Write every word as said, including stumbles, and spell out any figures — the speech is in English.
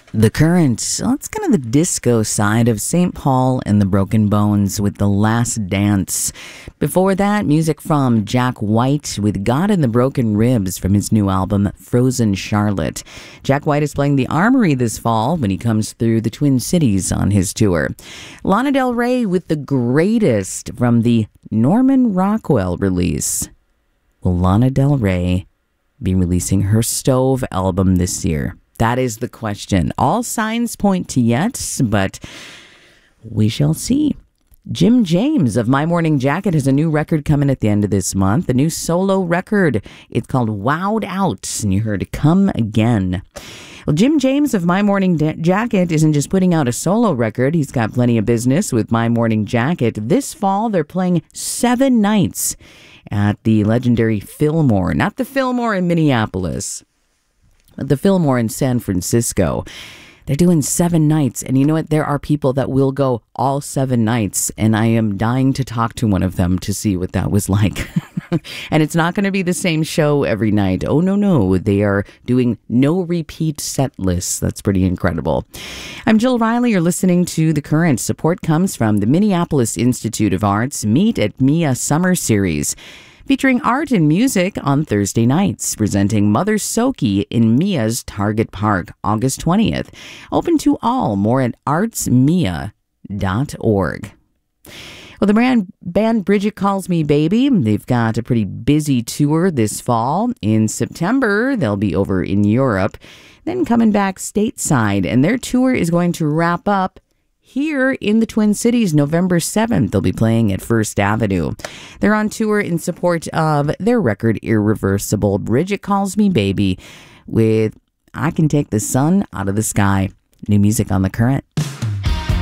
The Current, well, it's kind of the disco side of Saint Paul and the Broken Bones with The Last Dance. Before that, music from Jack White with God and the Broken Ribs from his new album, Frozen Charlotte. Jack White is playing the Armory this fall when he comes through the Twin Cities on his tour. Lana Del Rey with The Greatest from the Norman Rockwell release. Will Lana Del Rey be releasing her Stove album this year? That is the question. All signs point to yes, but we shall see. Jim James of My Morning Jacket has a new record coming at the end of this month, a new solo record. It's called Wowed Out, and you heard Come Again. Well, Jim James of My Morning da- Jacket isn't just putting out a solo record. He's got plenty of business with My Morning Jacket. This fall, they're playing seven nights at the legendary Fillmore, not the Fillmore in Minneapolis, the Fillmore in San Francisco. They're doing seven nights. And you know what? There are people that will go all seven nights. And I am dying to talk to one of them to see what that was like. And it's not going to be the same show every night. Oh, no, no. They are doing no repeat set lists. That's pretty incredible. I'm Jill Riley. You're listening to The Current. Support comes from the Minneapolis Institute of Arts Meet at Mia Summer Series, featuring art and music on Thursday nights, presenting Mother Soki in Mia's Target Park, August twentieth. Open to all. More at arts mia dot org. Well, the brand, band Bridget Calls Me Baby, they've got a pretty busy tour this fall. In September, they'll be over in Europe, then coming back stateside, and their tour is going to wrap up here in the Twin Cities, November seventh. They'll be playing at First Avenue. They're on tour in support of their record, Irreversible. Bridget Calls Me Baby with I Can Take the Sun Out of the Sky. New music on The Current.